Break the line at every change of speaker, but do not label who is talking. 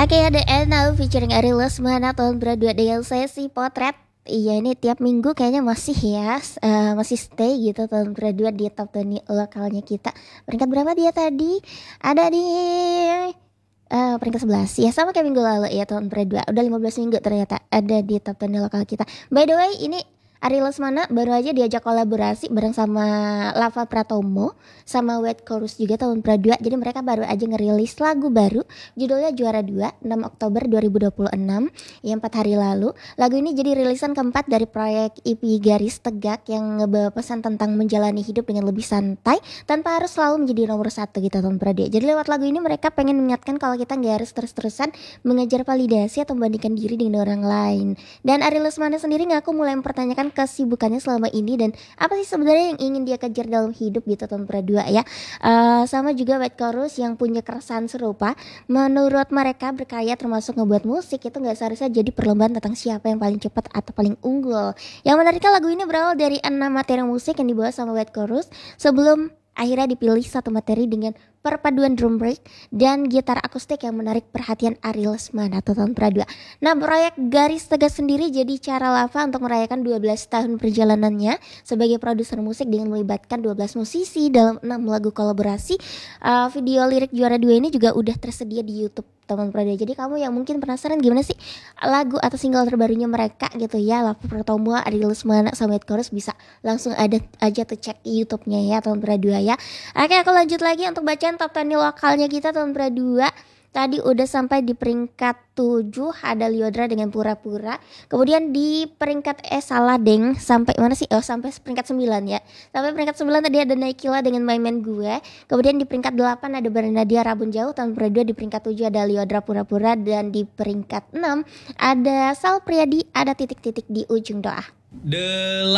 Oke, ada Now featuring Ari Lesmana tahun berdua dengan sesi potret. Iya, ini tiap minggu kayaknya masih ya, masih stay gitu tahun berdua di top 20 lokalnya kita. Peringkat berapa dia tadi? Ada di peringkat 11 ya, sama kayak minggu lalu ya, tahun berdua. Udah 15 minggu ternyata ada di top 20 lokal kita. By the way, ini Ari Lesmana baru aja diajak kolaborasi bareng sama Lava Pratomo sama Wet Chorus juga tahun berdua. Jadi mereka baru aja ngerilis lagu baru judulnya Juara 2 6 Oktober 2026 ya, 4 hari lalu. Lagu ini jadi rilisan keempat dari proyek EP Garis Tegak yang ngebawa pesan tentang menjalani hidup dengan lebih santai tanpa harus selalu menjadi nomor satu gitu tahun berdua. Jadi lewat lagu ini mereka pengen mengingatkan kalau kita gak harus terus-terusan mengejar validasi atau membandingkan diri dengan orang lain. Dan Ari Lesmana sendiri ngaku mulai mempertanyakan kesibukannya selama ini dan apa sih sebenarnya yang ingin dia kejar dalam hidup gitu tahun berdua ya. Sama juga Wet Chorus yang punya keresahan serupa. Menurut mereka berkarya termasuk ngebuat musik itu gak seharusnya jadi perlombaan tentang siapa yang paling cepat atau paling unggul. Yang menariknya lagu ini berawal dari 6 materi musik yang dibawa sama Wet Chorus sebelum akhirnya dipilih satu materi dengan perpaduan drum break dan gitar akustik yang menarik perhatian Ari Lesmana atau tahun berdua. Nah, proyek Garis Tegak sendiri jadi cara Lava untuk merayakan 12 tahun perjalanannya sebagai produser musik dengan melibatkan 12 musisi dalam 6 lagu kolaborasi. Video lirik Juara 2 ini juga udah tersedia di YouTube teman berdua. Jadi kamu yang mungkin penasaran gimana sih lagu atau single terbarunya mereka gitu ya, Lava Pratomo, Ari Lesmana sama Wet Chorus, bisa langsung ada aja tuh cek YouTube-nya ya tahun berdua ya. Oke, aku lanjut lagi untuk bacaan top 20 lokalnya kita tahun berdua. Tadi udah sampai di peringkat 7 ada Lyodra dengan Pura-Pura. Kemudian di peringkat salah deng, sampai mana sih? Sampai peringkat 9 ya. Sampai peringkat 9 tadi ada Naikila dengan Main-Main Gue. Kemudian di peringkat 8 ada Bernadia Rabun Jauh tahun berdua. Di peringkat 7 ada Lyodra Pura-Pura. Dan di peringkat 6 ada Sal Priadi, ada Titik-Titik di Ujung Doa.